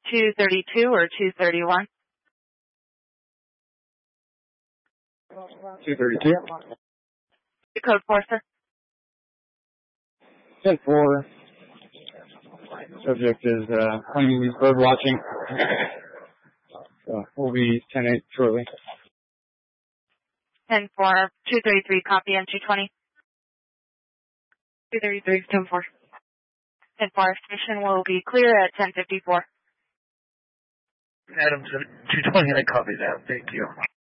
232 or 231? 232. The code 4, sir. 10-4. Subject is claiming he's bird watching. So we'll be 10-8 shortly. 10-4, 233, copy M220. 233, 10-4. 10-4, station will be clear at 10:54. Adam 220, I copy that. Thank you.